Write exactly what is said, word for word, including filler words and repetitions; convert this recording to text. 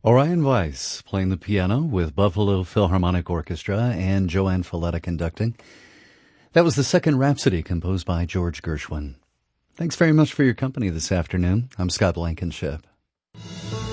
Orion Weiss playing the piano with Buffalo Philharmonic Orchestra and Joanne Folletta conducting. That was the second Rhapsody composed by George Gershwin. Thanks very much for your company this afternoon. I'm Scott Blankenship.